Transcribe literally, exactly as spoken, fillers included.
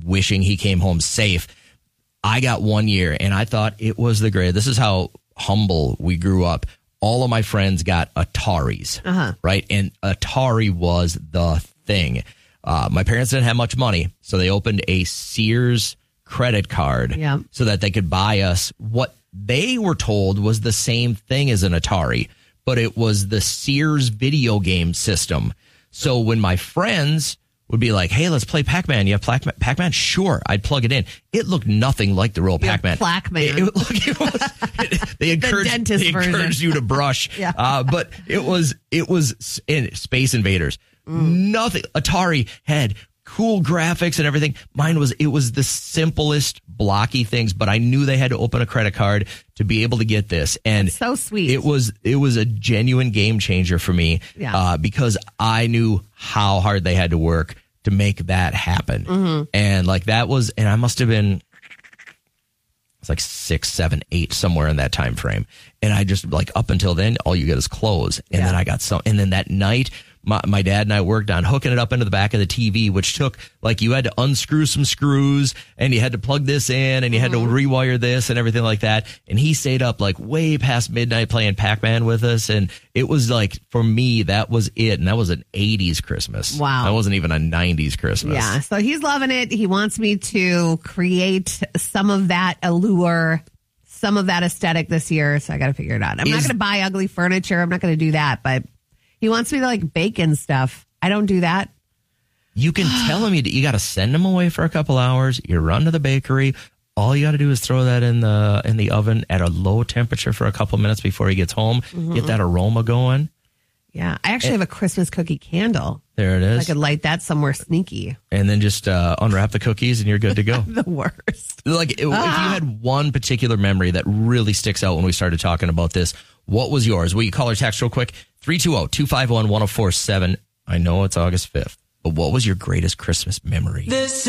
wishing he came home safe. I got one year, and I thought it was the greatest. This is how humble we grew up. All of my friends got Ataris, uh-huh. right? And Atari was the thing. Uh, my parents didn't have much money, so they opened a Sears credit card yeah. so that they could buy us what they were told was the same thing as an Atari, but it was the Sears video game system. So when my friends would be like, hey, let's play Pac-Man. You have Pac-Man? Sure. I'd plug it in. It looked nothing like the real yeah, Pac-Man. Pac-Man. It, it, look, it was, it, they encouraged, the they encouraged you to brush. yeah. uh, but it was, it was in Space Invaders. Mm. Nothing. Atari had cool graphics and everything. Mine was, it was the simplest blocky things, but I knew they had to open a credit card to be able to get this. And That's so sweet. It was, it was a genuine game changer for me yeah. uh, because I knew how hard they had to work to make that happen. Mm-hmm. And like that was, and I must have been, it's like six, seven, eight, somewhere in that time frame. And I just like up until then, all you get is clothes. And yeah. then I got some, and then that night, My, my dad and I worked on hooking it up into the back of the T V, which took, like, you had to unscrew some screws and you had to plug this in and you had to rewire this and everything like that. And he stayed up like way past midnight playing Pac-Man with us. And it was like, for me, that was it. And that was an eighties Christmas. Wow. That wasn't even a nineties Christmas. Yeah. So he's loving it. He wants me to create some of that allure, some of that aesthetic this year. So I got to figure it out. I'm Is, not going to buy ugly furniture. I'm not going to do that, but he wants me to like bake and stuff. I don't do that. You can tell him you, you got to send him away for a couple hours. You run to the bakery. All you got to do is throw that in the in the oven at a low temperature for a couple minutes before he gets home. Mm-hmm. Get that aroma going. Yeah, I actually and, have a Christmas cookie candle. There it is. I could light that somewhere sneaky. And then just uh, unwrap the cookies and you're good to go. The worst. Like, it, ah. if you had one particular memory that really sticks out when we started talking about this, what was yours? Will you call or text real quick? three two zero, two five one, one zero four seven. I know it's August fifth, but what was your greatest Christmas memory? This